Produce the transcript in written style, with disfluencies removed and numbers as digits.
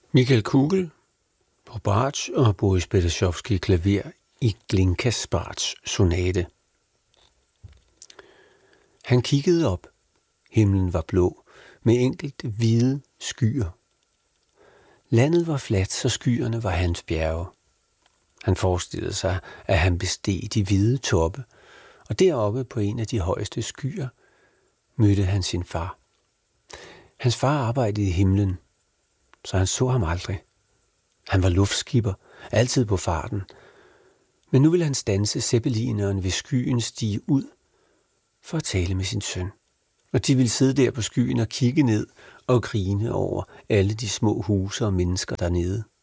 Michael Kugel på bratsch og Boris Berezovskij klaver i Glinkas bratsch sonate. Han kiggede op. Himlen var blå, med enkelt hvide skyer. Landet var fladt, så skyerne var hans bjerge. Han forestillede sig, at han besteg de hvide toppe, og deroppe på en af de højeste skyer mødte han sin far. Hans far arbejdede i himlen, så han så ham aldrig. Han var luftskipper, altid på farten, men nu ville han standse zeppelineren ved skyen stige ud for at tale med sin søn. Og de ville sidde der på skyen og kigge ned og grine over alle de små huse og mennesker dernede.